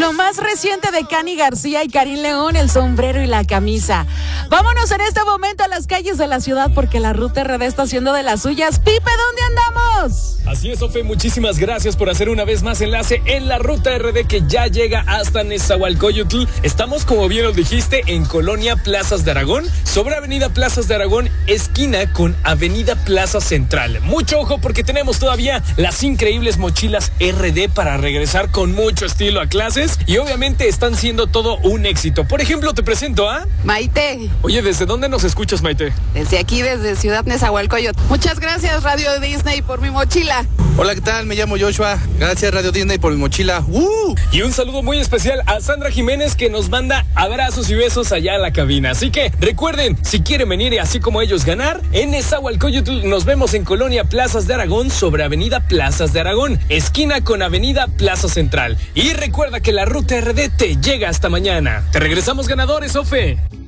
lo más reciente de Cani García y Karim León, el sombrero y la camisa. Vámonos en este momento a las calles de la ciudad porque la Ruta RD está haciendo de las suyas. Pipe, ¿dónde andamos? Así es, Ofe, muchísimas gracias por hacer una vez más enlace en la Ruta RD que ya llega hasta Nezahualcóyotl. Estamos, como bien lo dijiste, en Colonia Plazas de Aragón, sobre Avenida Plazas de Aragón, esquina con Avenida Plaza Central. Mucho ojo porque tenemos todavía las increíbles mochilas RD para regresar con mucho estilo a clases y obviamente están siendo todo un éxito. Por ejemplo, te presento a Maite. Oye, ¿desde dónde nos escuchas, Maite? Desde aquí, desde Ciudad Nezahualcóyotl. Muchas gracias, Radio Disney, por mi mochila. Hola, ¿qué tal? Me llamo Joshua. Gracias, Radio Disney, por mi mochila. Y un saludo muy especial a Sandra Jiménez, que nos manda abrazos y besos allá a la cabina. Así que recuerden, si quieren venir y así como ellos ganar, en Nezahualcóyotl nos vemos en Colonia Plazas de Aragón, sobre Avenida Plazas de Aragón, esquina con Avenida Plaza Central. Y recuerda que la Ruta RD te llega hasta mañana. Te regresamos ganadores, Ofe.